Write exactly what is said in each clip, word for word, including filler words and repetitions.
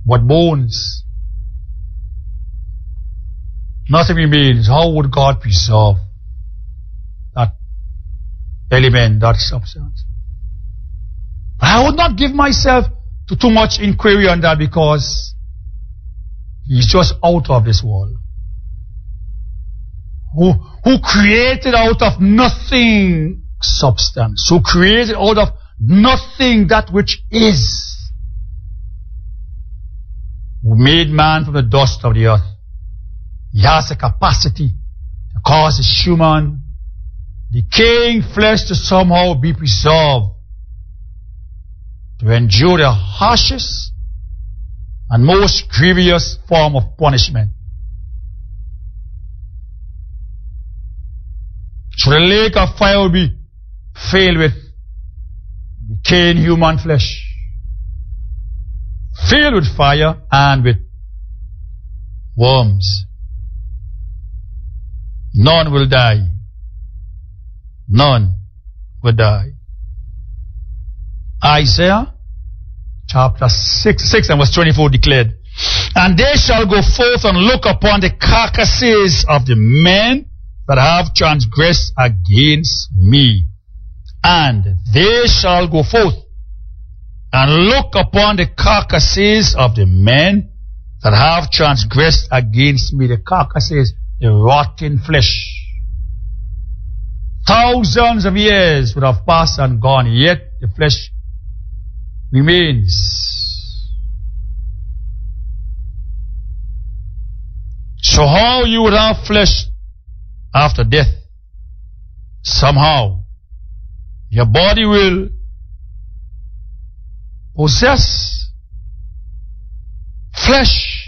but bones. Nothing remains. How would God preserve that element, that substance? But I would not give myself to too much inquiry on that, because He's just out of this world. Who, who created out of nothing substance, who created out of nothing that which is, who made man from the dust of the earth. He has the capacity to cause his human decaying flesh to somehow be preserved, to endure the harshest and most grievous form of punishment. So the lake of fire will be filled with decaying human flesh, filled with fire and with worms. None will die. None will die. Isaiah chapter six, six and verse twenty-four declared, and they shall go forth and look upon the carcasses of the men that have transgressed against me. And they shall go forth and look upon the carcasses of the men that have transgressed against me. The carcasses, the rotten flesh. Thousands of years would have passed and gone, yet the flesh remains. So how you would have flesh after death? Somehow your body will possess flesh,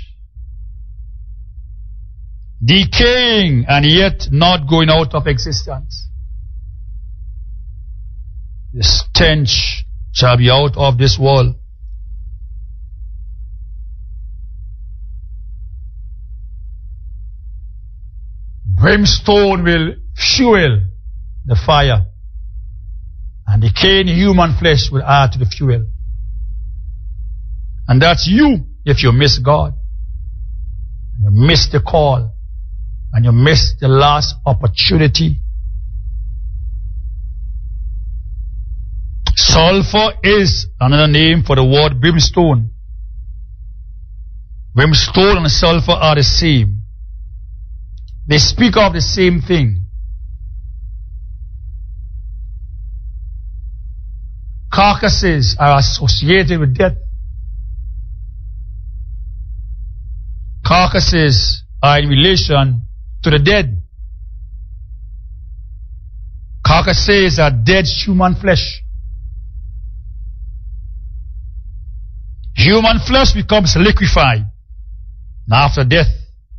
decaying and yet not going out of existence. The stench shall be out of this world. Brimstone will fuel the fire, and decaying human flesh will add to the fuel. And that's you if you miss God, you miss the call, and you miss the last opportunity. Sulfur is another name for the word brimstone. Brimstone and sulfur are the same. They speak of the same thing. Carcasses are associated with death. Carcasses are in relation to the dead. Carcasses are dead human flesh. Human flesh becomes liquefied. And after death,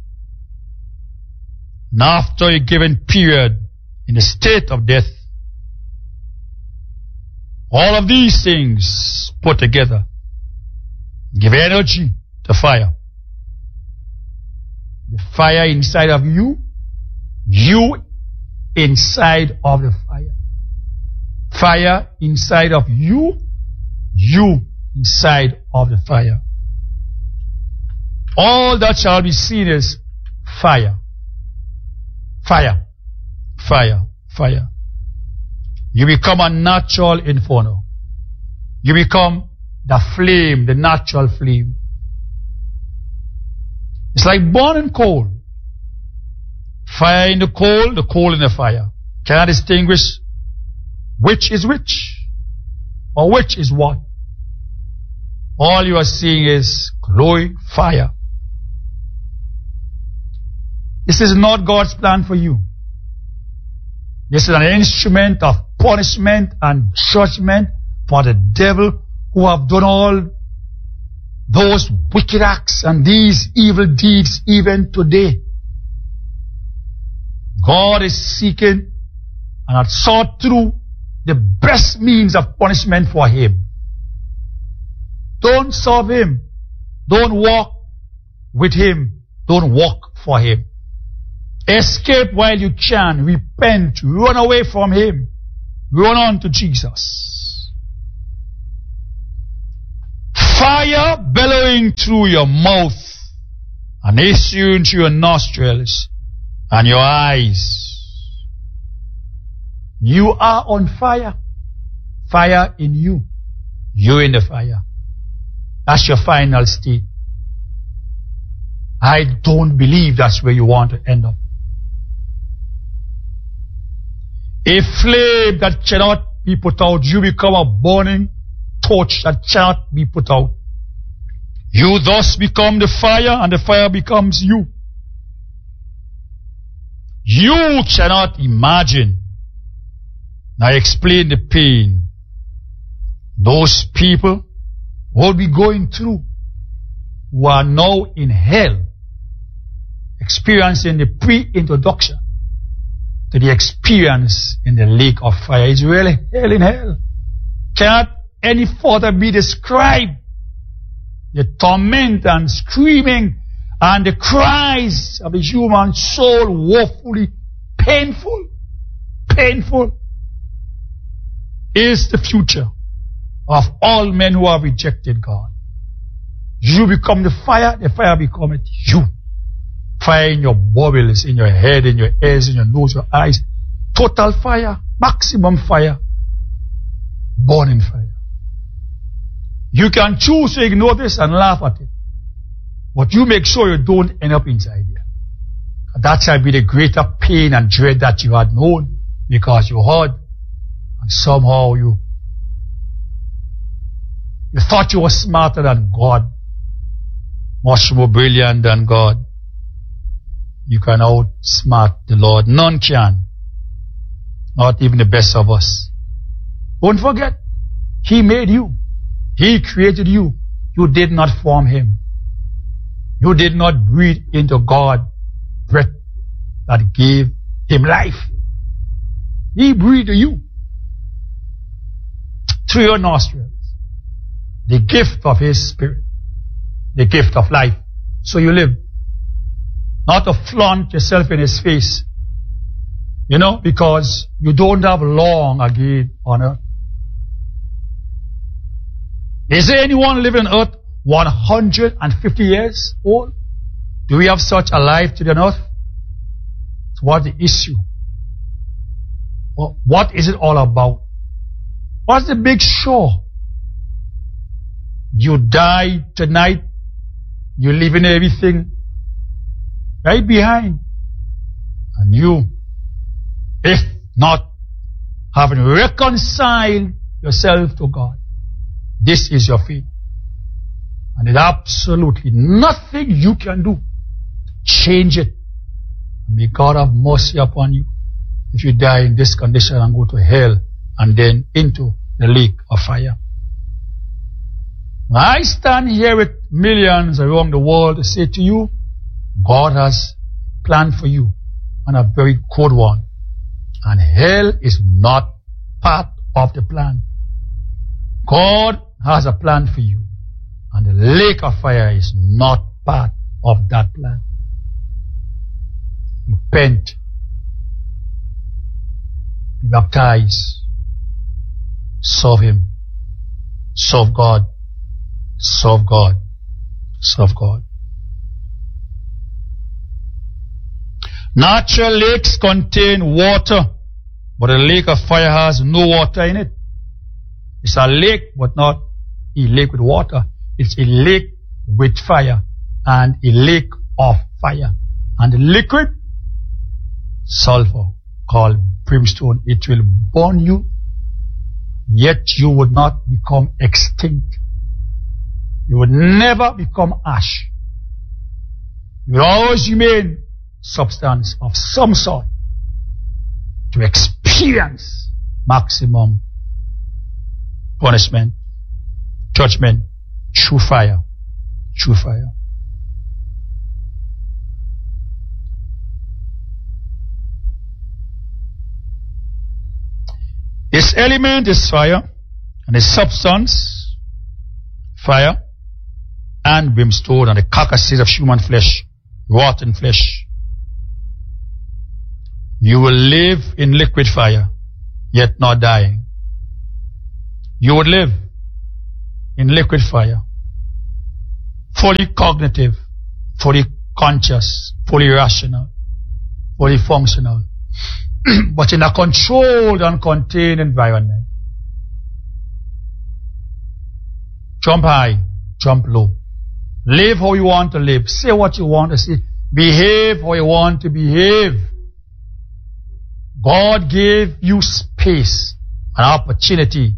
and after a given period in the state of death, all of these things put together give energy to fire. The fire inside of you, you inside of the fire. Fire inside of you, you inside of the fire. All that shall be seen is fire. Fire. Fire. Fire. You become a natural inferno. You become the flame, the natural flame. It's like burning coal. Fire in the coal, the coal in the fire. Cannot distinguish which is which, or which is what. All you are seeing is glowing fire. This is not God's plan for you. This is an instrument of punishment and judgment for the devil who have done all those wicked acts and these evil deeds even today. God is seeking and has sought through the best means of punishment for him. Don't serve him. Don't walk with him. Don't walk for him. Escape while you can. Repent. Run away from him. Run on to Jesus. fire bellowing through your mouth and issuing through your nostrils and your eyes. You are on fire. Fire in you. You in the fire. That's your final state. I don't believe that's where you want to end up. A flame that cannot be put out. You become a burning torch that cannot be put out. You thus become the fire, and the fire becomes you. You cannot imagine. Now explain the pain those people will be going through who are now in hell, experiencing the pre-introduction to the experience in the lake of fire. It's really hell in hell. Cannot any further be described. The torment and screaming and the cries of the human soul, woefully painful, painful, is the future of all men who have rejected God. You become the fire, the fire becomes you. Fire in your bowels, in your head, in your ears, in your nose, your eyes. Total fire, maximum fire, burning fire. You can choose to ignore this and laugh at it. But you make sure you don't end up inside here. That shall be the greater pain and dread that you had known because you heard and somehow you you thought you were smarter than God, much more brilliant than God. You can outsmart the Lord. None can. Not even the best of us. Don't forget, He made you. He created you. You did not form Him. You did not breathe into God breath that gave Him life. He breathed you through your nostrils. The gift of His Spirit. The gift of life. So you live. Not to flaunt yourself in His face. You know, because you don't have long again on earth. Is there anyone living on earth one hundred fifty years old? Do we have such a life today on earth? So what's the issue? Well, what is it all about? What's the big show? You die tonight, you're leaving everything right behind. And you, if not having reconciled yourself to God, this is your fate. And there's absolutely nothing you can do to change it. And may God have mercy upon you if you die in this condition and go to hell and then into the lake of fire. I stand here with millions around the world to say to you, God has planned for you, and a very good one. And hell is not part of the plan. God has a plan for you, and the lake of fire is not part of that plan. Repent. Be baptized. Serve Him. Serve God. Serve God. Serve God. Natural lakes contain water, but a lake of fire has no water in it. It's a lake, but not a lake with water. It's a lake with fire, and a lake of fire. And the liquid, sulfur, called brimstone. It will burn you, yet you would not become extinct. You would never become ash. You will always remain substance of some sort to experience maximum punishment, judgment, through fire, through fire. Its element is fire, and its substance, fire, and brimstone, and the carcasses of human flesh, rotten flesh. You will live in liquid fire, yet not dying. You would live in liquid fire, fully cognitive, fully conscious, fully rational, fully functional, but in a controlled and contained environment. Jump high, jump low. Live how you want to live. Say what you want to say. Behave how you want to behave. God gave you space and opportunity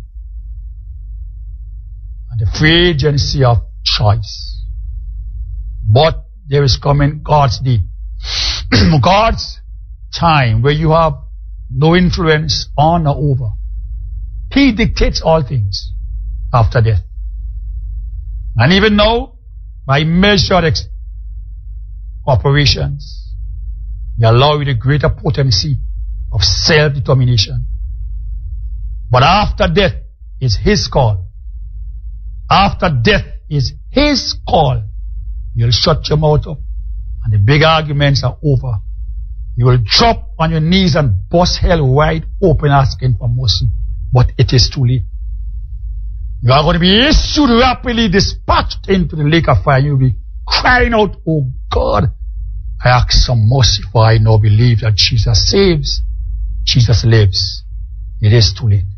and the free agency of choice. But there is coming God's day. God's time where you have no influence on or over. He dictates all things after death. And even now, by measured ex- operations, He allows you the greater potency of self-determination. But after death is His call. After death is His call. You'll shut your mouth up and the big arguments are over. You will drop on your knees and bust hell wide open asking for mercy. But it is too late. You are going to be issued rapidly, dispatched into the lake of fire. You'll be crying out, oh God, I ask for mercy, for I now believe that Jesus saves, Jesus lives. It is too late.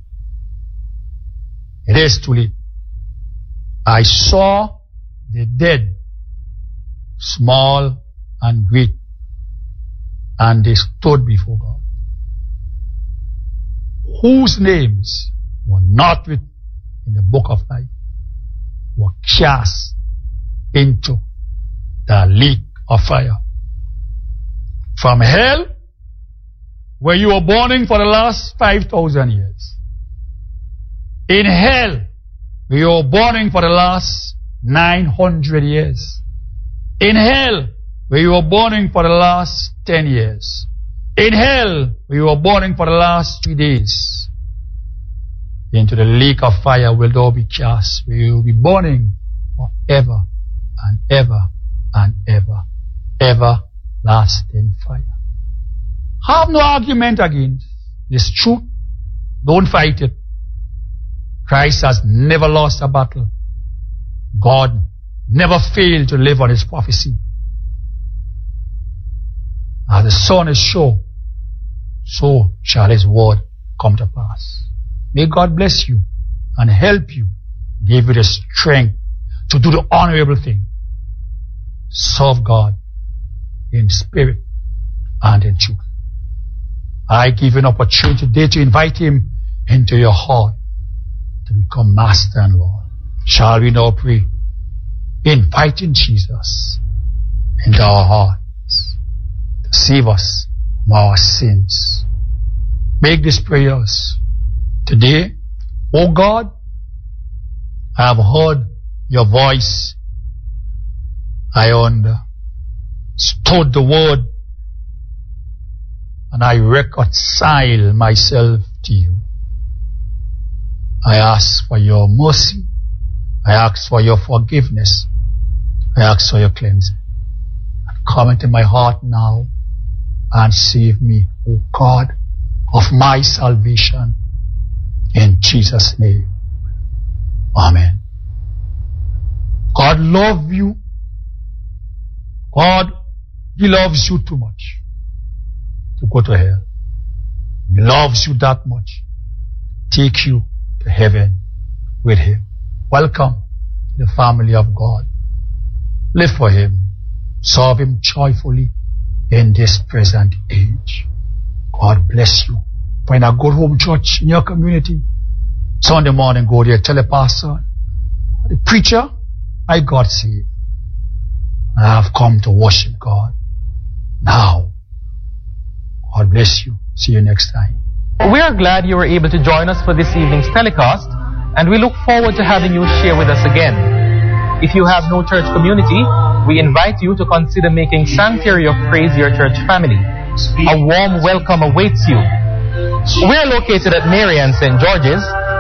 It is too late. I saw the dead, small and great, and they stood before God, whose names were not written in the book of life, were cast into the lake of fire. From hell, where you were burning for the last five thousand years. In hell, where you were burning for the last nine hundred years. In hell, where you were burning for the last ten years. In hell, where you were burning for the last three days. Into the lake of fire will thou be cast, where you will be burning forever and ever and ever. Everlasting fire. Have no argument against this truth. Don't fight it. Christ has never lost a battle. God never failed to live on His prophecy. As the sun is sure, so shall His word come to pass. May God bless you and help you, give you the strength to do the honorable thing. Serve God in spirit and in truth. I give you an opportunity today to invite Him into your heart to become Master and Lord. Shall we now pray? Inviting Jesus into our hearts to save us from our sins. Make these prayers today. Oh God, I have heard your voice. I understood the word and I reconcile myself to you. I ask for your mercy. I ask for your forgiveness. I ask for your cleansing. Come into my heart now and save me, O God, of my salvation. In Jesus' name. Amen. God loves you. God, He loves you too much to go to hell. He loves you that much. Take you to heaven with Him. Welcome to the family of God. Live for Him. Serve Him joyfully in this present age. God bless you. Find a good home church in your community. Sunday morning, go there, tell the pastor, the preacher, I got saved. I have come to worship God. Now, God bless you. See you next time. We are glad you were able to join us for this evening's telecast, and we look forward to having you share with us again. If you have no church community, we invite you to consider making Sanctuary of Praise your church family. A warm welcome awaits you. We are located at Marian Saint George's,